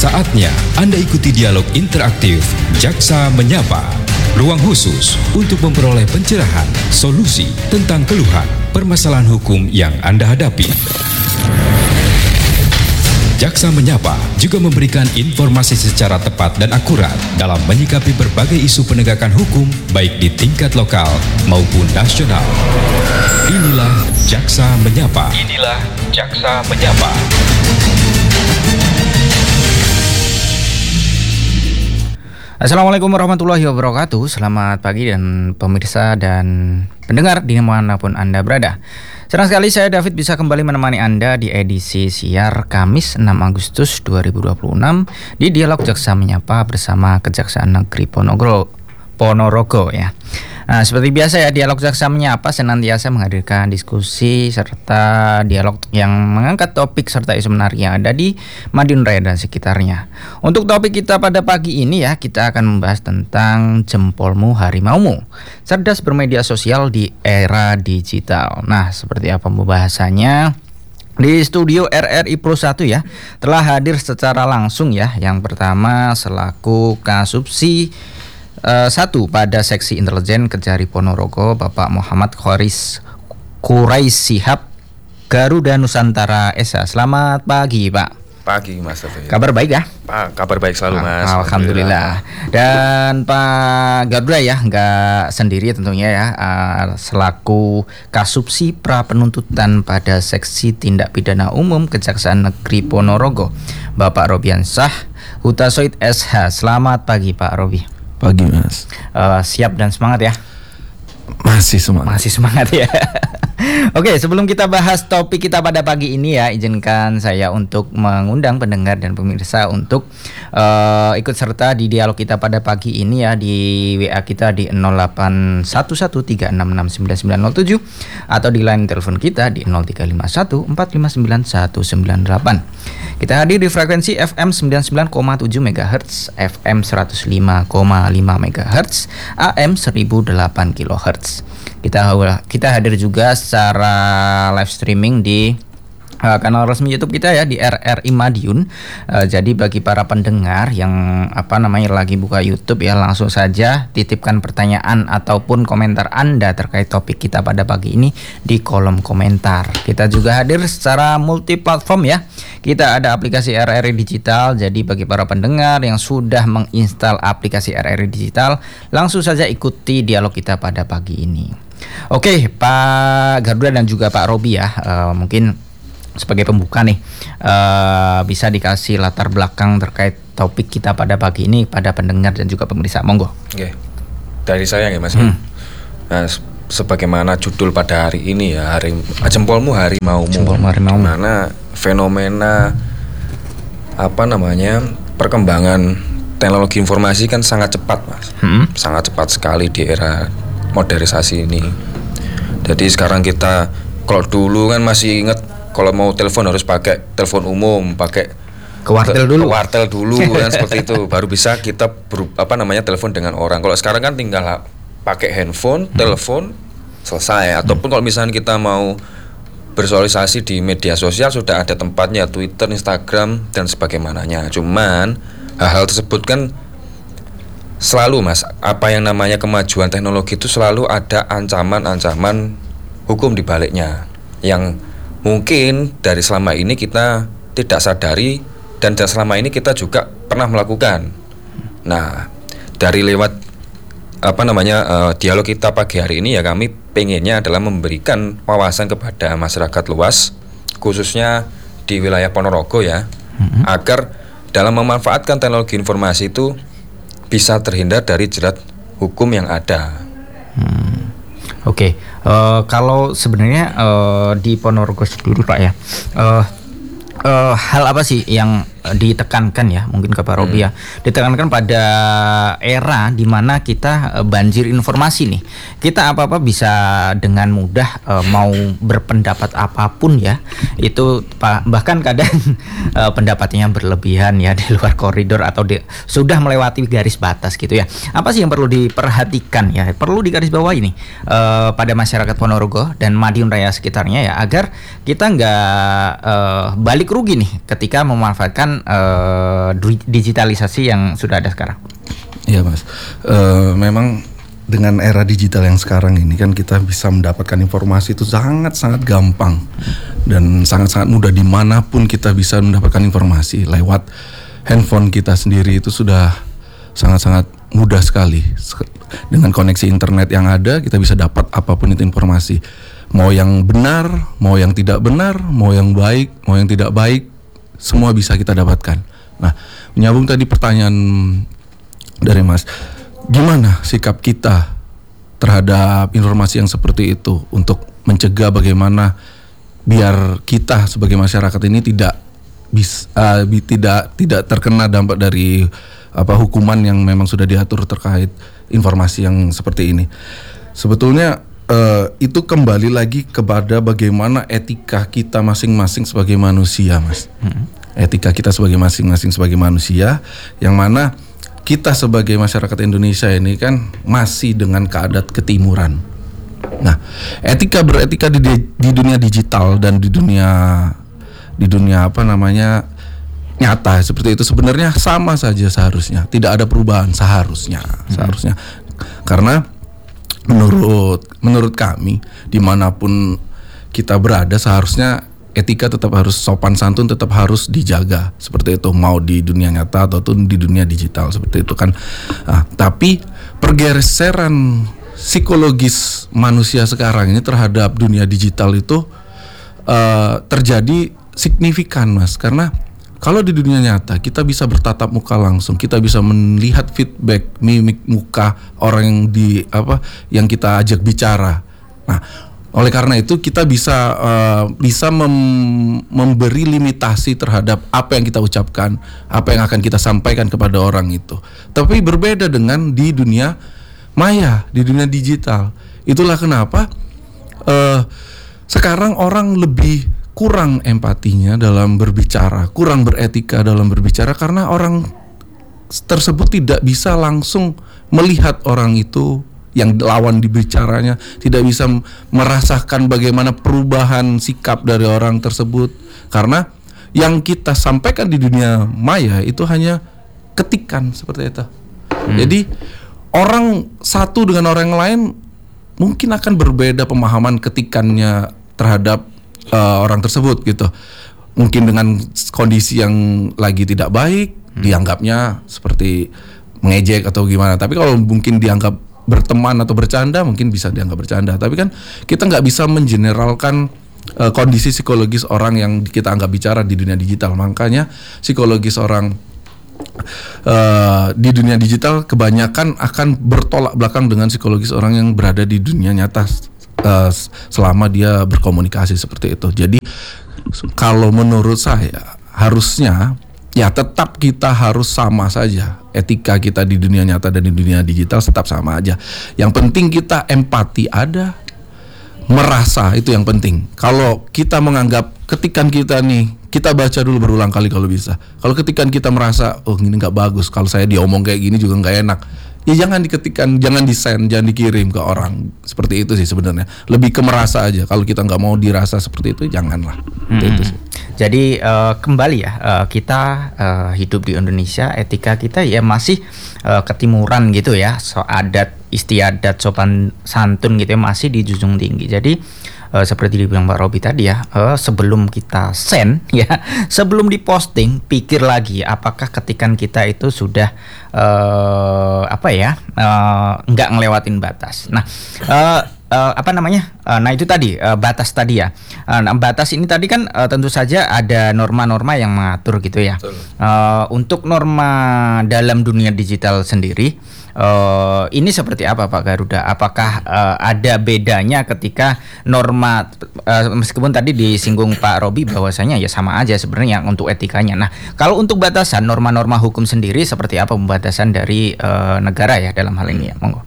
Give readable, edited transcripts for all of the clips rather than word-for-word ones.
Saatnya Anda ikuti dialog interaktif Jaksa Menyapa. Ruang khusus untuk memperoleh pencerahan, solusi tentang keluhan, permasalahan hukum yang Anda hadapi. Jaksa Menyapa juga memberikan informasi secara tepat dan akurat dalam menyikapi berbagai isu penegakan hukum baik di tingkat lokal maupun nasional. Inilah Jaksa Menyapa. Inilah Jaksa Menyapa. Assalamualaikum warahmatullahi wabarakatuh. Selamat pagi dan pemirsa dan pendengar dimanapun Anda berada. Senang sekali saya David bisa kembali menemani Anda di edisi siar Kamis 6 Agustus 2026 di Dialog Jaksa Menyapa bersama Kejaksaan Negeri Ponorogo ya. Nah, seperti biasa ya, Dialog Jaksa Menyapa senantiasa menghadirkan diskusi serta dialog yang mengangkat topik serta isu menarik yang ada di Madiun Raya dan sekitarnya. Untuk topik kita pada pagi ini ya, kita akan membahas tentang jempolmu harimaumu, cerdas bermedia sosial di era digital. Nah, seperti apa pembahasannya? Di studio RRI Pro 1 ya, telah hadir secara langsung ya. Yang pertama selaku Kasubsi 1 pada Seksi Intelijen Kejari Ponorogo, Bapak Muhammad Quraish Shihab, Garuda Nusantara SA. Selamat pagi Pak. Pagi Mas Taufik. Kabar baik ya? Pak, kabar baik selalu Mas. Alhamdulillah. Dan Pak Garuda ya, nggak sendiri tentunya ya, selaku Kasubsi Pra Penuntutan pada Seksi Tindak Pidana Umum Kejaksaan Negeri Ponorogo, Bapak Robiansah Hutasoid SH. Selamat pagi Pak Robi. Pagi Mas. Siap dan semangat ya? Masih semangat. Masih semangat ya. Oke, sebelum kita bahas topik kita pada pagi ini ya, izinkan saya untuk mengundang pendengar dan pemirsa untuk ikut serta di dialog kita pada pagi ini ya, di WA kita di 0811366997 atau di line telepon kita di 0351459198. Kita hadir di frekuensi FM 99,7 MHz, FM 105,5 MHz, AM 1008 kHz. Kita hadir juga secara live streaming di kanal resmi YouTube kita ya, di RRI Madiun. Jadi bagi para pendengar yang lagi buka YouTube ya, langsung saja titipkan pertanyaan ataupun komentar Anda terkait topik kita pada pagi ini di kolom komentar. Kita juga hadir secara multi platform ya. Kita ada aplikasi RRI Digital. Jadi bagi para pendengar yang sudah menginstal aplikasi RRI Digital, langsung saja ikuti dialog kita pada pagi ini. Oke, Pak Garuda dan juga Pak Robi ya, mungkin sebagai pembuka nih, bisa dikasih latar belakang terkait topik kita pada pagi ini pada pendengar dan juga pemirsa. Monggo. Oke. Dari saya ya Mas. Nah, sebagaimana judul pada hari ini ya, jempolmu harimaumu. Jempolmu harimaumu. Mana fenomena perkembangan teknologi informasi kan sangat cepat Mas. Sangat cepat sekali di era modernisasi ini. Jadi sekarang kita, kalau dulu kan masih ingat kalau mau telepon harus pakai telepon umum, pakai ke wartel dulu kan seperti itu baru bisa kita telepon dengan orang. Kalau sekarang kan tinggal pakai handphone, telepon, selesai. Ataupun kalau misalnya kita mau bersosialisasi di media sosial sudah ada tempatnya, Twitter, Instagram dan sebagaimananya. Cuman hal-hal tersebut kan selalu Mas, apa yang namanya kemajuan teknologi itu selalu ada ancaman-ancaman hukum di baliknya yang mungkin dari selama ini kita tidak sadari dan selama ini kita juga pernah melakukan. Nah, dari lewat dialog kita pagi hari ini ya, kami pengennya adalah memberikan wawasan kepada masyarakat luas khususnya di wilayah Ponorogo ya, agar dalam memanfaatkan teknologi informasi itu bisa terhindar dari jerat hukum yang ada. Oke. Kalau sebenarnya di Ponorogo sendiri Pak ya, hal apa sih yang ditekankan ya, mungkin ke Pak Robi ya, ditekankan pada era di mana kita banjir informasi nih. Kita apa-apa bisa dengan mudah mau berpendapat apapun ya, itu bahkan kadang pendapatnya berlebihan ya, di luar koridor atau sudah melewati garis batas gitu ya. Apa sih yang perlu diperhatikan ya, perlu digarisbawahi nih pada masyarakat Ponorogo dan Madiun Raya sekitarnya ya, agar kita nggak balik rugi nih ketika memanfaatkan dengan digitalisasi yang sudah ada sekarang? Iya Mas, memang dengan era digital yang sekarang ini kan kita bisa mendapatkan informasi itu sangat-sangat gampang dan sangat-sangat mudah. Dimanapun kita bisa mendapatkan informasi lewat handphone kita sendiri, itu sudah sangat-sangat mudah sekali. Dengan koneksi internet yang ada, kita bisa dapat apapun itu informasi, mau yang benar, mau yang tidak benar, mau yang baik, mau yang tidak baik, semua bisa kita dapatkan. Nah, menyambung tadi pertanyaan dari Mas, gimana sikap kita terhadap informasi yang seperti itu untuk mencegah bagaimana biar kita sebagai masyarakat ini tidak terkena dampak dari hukuman yang memang sudah diatur terkait informasi yang seperti ini. Sebetulnya itu kembali lagi kepada bagaimana etika kita masing-masing sebagai manusia, Mas. Etika kita sebagai masing-masing sebagai manusia, yang mana kita sebagai masyarakat Indonesia ini kan masih dengan keadat ketimuran. Nah, beretika di dunia digital dan di dunia nyata seperti itu sebenarnya sama saja seharusnya. Tidak ada perubahan seharusnya. Karena menurut kami, dimanapun kita berada, seharusnya etika tetap harus sopan santun, tetap harus dijaga seperti itu, mau di dunia nyata ataupun di dunia digital seperti itu kan. Tapi pergeseran psikologis manusia sekarang ini terhadap dunia digital itu terjadi signifikan, Mas, karena kalau di dunia nyata kita bisa bertatap muka langsung, kita bisa melihat feedback mimik muka orang yang kita ajak bicara. Nah, oleh karena itu kita bisa memberi limitasi terhadap apa yang kita ucapkan, apa yang akan kita sampaikan kepada orang itu. Tapi berbeda dengan di dunia maya, di dunia digital. Itulah kenapa sekarang orang lebih kurang empatinya dalam berbicara, kurang beretika dalam berbicara, karena orang tersebut tidak bisa langsung melihat orang itu yang lawan dibicaranya, tidak bisa merasakan bagaimana perubahan sikap dari orang tersebut, karena yang kita sampaikan di dunia maya itu hanya ketikan seperti itu. Jadi orang satu dengan orang lain mungkin akan berbeda pemahaman ketikannya terhadap orang tersebut gitu. Mungkin dengan kondisi yang lagi tidak baik dianggapnya seperti mengejek atau gimana. Tapi kalau mungkin dianggap berteman atau bercanda, mungkin bisa dianggap bercanda. Tapi kan kita nggak bisa mengeneralkan kondisi psikologis orang yang kita anggap bicara di dunia digital. Makanya psikologis orang di dunia digital kebanyakan akan bertolak belakang dengan psikologis orang yang berada di dunia nyata selama dia berkomunikasi seperti itu. Jadi kalau menurut saya harusnya ya tetap kita harus sama saja. Etika kita di dunia nyata dan di dunia digital tetap sama aja. Yang penting kita empati ada, merasa, itu yang penting. Kalau kita menganggap ketikan kita nih, kita baca dulu berulang kali kalau bisa. Kalau ketikan kita merasa, oh ini nggak bagus, kalau saya diomong kayak gini juga nggak enak, ya jangan diketikan, jangan di-send, jangan dikirim ke orang. Seperti itu sih sebenarnya. Lebih ke merasa aja. Kalau kita nggak mau dirasa seperti itu, janganlah. Itu sih. Jadi kembali ya, kita hidup di Indonesia, etika kita ya masih ketimuran gitu ya. Adat istiadat, sopan santun gitu ya, masih dijunjung tinggi. Jadi seperti dibilang Pak Robi tadi ya, sebelum kita send ya, sebelum diposting, pikir lagi apakah ketikan kita itu sudah nggak ngelewatin batas. Nah, nah itu tadi batas tadi ya. Nah, batas ini tadi kan tentu saja ada norma-norma yang mengatur gitu ya. Untuk norma dalam dunia digital sendiri, ini seperti apa Pak Garuda? Apakah ada bedanya ketika norma, meskipun tadi disinggung Pak Robi bahwasanya ya sama aja sebenarnya untuk etikanya. Nah, kalau untuk batasan norma-norma hukum sendiri seperti apa pembatasan dari negara ya dalam hal ini ya, monggo.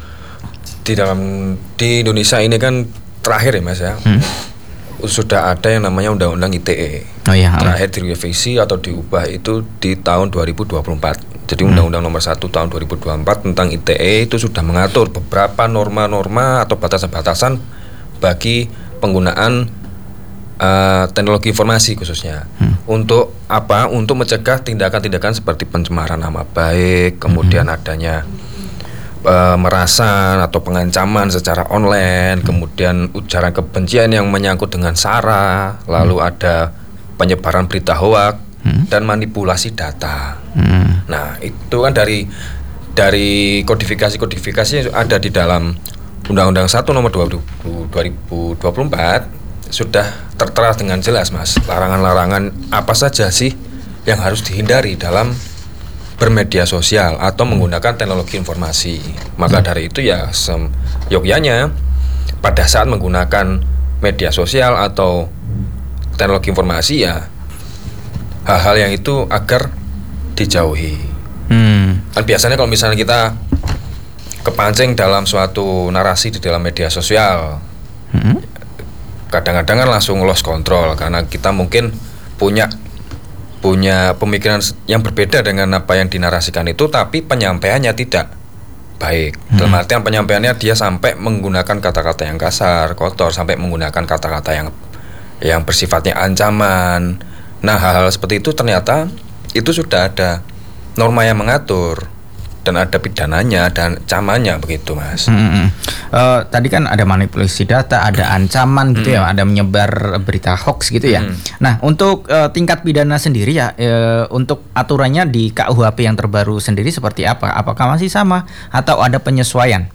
Di Indonesia ini kan terakhir ya Mas ya, sudah ada yang namanya Undang-Undang ITE. Terakhir direvisi atau diubah itu di tahun 2024. Jadi Undang-Undang nomor 1 tahun 2024 tentang ITE itu sudah mengatur beberapa norma-norma atau batasan-batasan bagi penggunaan teknologi informasi khususnya. Untuk apa? Untuk mencegah tindakan-tindakan seperti pencemaran nama baik, kemudian adanya merasan atau pengancaman secara online, kemudian ujaran kebencian yang menyangkut dengan SARA, lalu ada penyebaran berita hoak dan manipulasi data. Nah, itu kan dari kodifikasi yang ada di dalam Undang-Undang 1 Nomor 2024 sudah tertera dengan jelas, Mas, larangan-larangan apa saja sih yang harus dihindari dalam bermedia sosial atau menggunakan teknologi informasi. Maka dari itu ya yogyanya pada saat menggunakan media sosial atau teknologi informasi ya hal-hal yang itu agar dijauhi. Kan biasanya kalau misalnya kita kepancing dalam suatu narasi di dalam media sosial, kadang-kadang kan langsung lost control karena kita mungkin punya pemikiran yang berbeda dengan apa yang dinarasikan itu, tapi penyampaiannya tidak baik. Dalam artian penyampaiannya dia sampai menggunakan kata-kata yang kasar, kotor, sampai menggunakan kata-kata yang bersifatnya ancaman. Nah, hal-hal seperti itu ternyata itu sudah ada norma yang mengatur dan ada pidananya dan ancamannya, begitu, Mas. Tadi kan ada manipulasi data, ada ancaman gitu ya, ada menyebar berita hoax gitu ya. Nah, untuk tingkat pidana sendiri ya, untuk aturannya di KUHP yang terbaru sendiri seperti apa? Apakah masih sama atau ada penyesuaian?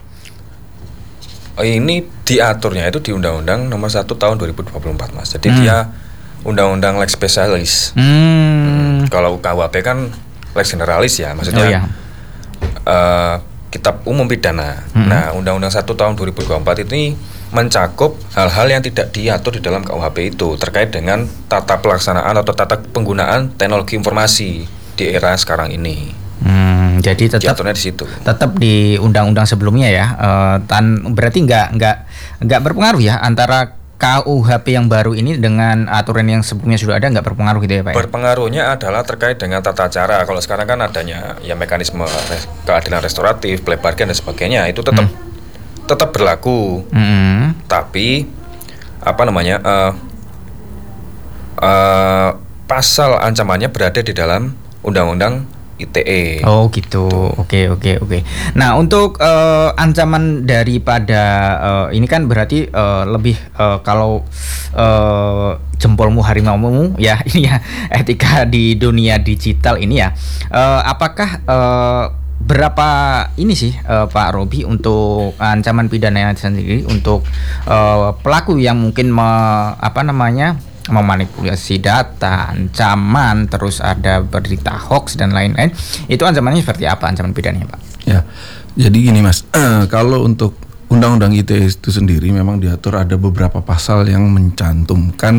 Ini diaturnya itu di Undang-Undang Nomor 1 Tahun 2024, Mas. Jadi dia Undang-Undang Lex Specialis. Kalau KUHP kan Lex Generalis ya, maksudnya kitab umum pidana. Nah, Undang-Undang 1 Tahun 2024 ini mencakup hal-hal yang tidak diatur di dalam KUHP itu terkait dengan tata pelaksanaan atau tata penggunaan teknologi informasi di era sekarang ini. Jadi diaturnya di situ. Tetap di undang-undang sebelumnya ya. Berarti nggak berpengaruh ya antara KUHP yang baru ini dengan aturan yang sebelumnya sudah ada, nggak berpengaruh gitu ya, Pak? Berpengaruhnya adalah terkait dengan tata cara. Kalau sekarang kan adanya ya mekanisme keadilan restoratif, plea bargain dan sebagainya, itu tetap berlaku. Tapi apa namanya? Pasal ancamannya berada di dalam Undang-Undang ITE. Oh gitu. Oke. Nah, untuk ancaman daripada ini kan berarti lebih kalau jempolmu harimaumu ya, ini ya etika di dunia digital ini ya. Apakah berapa ini sih Pak Robi untuk ancaman pidananya sendiri untuk pelaku yang mungkin memanipulasi data, ancaman, terus ada berita hoax dan lain-lain, itu ancamannya seperti apa ancaman pidananya, Pak? Ya, jadi gini, Mas, kalau untuk Undang-Undang ITE itu sendiri memang diatur ada beberapa pasal yang mencantumkan